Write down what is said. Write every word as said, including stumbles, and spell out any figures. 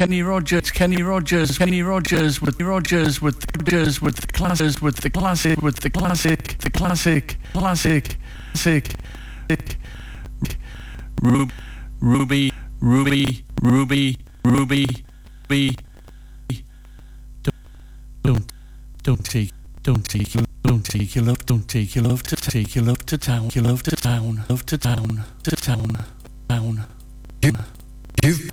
Kenny Rogers, Kenny Rogers, Kenny Rogers with Rogers with Rogers with the classes with the classic with the classic the classic classic classic Ruby Ruby Ruby Ruby Ruby Ruby don't don't take don't take don't take your love don't take your love to take your love to town your love to town love to town to town town you you've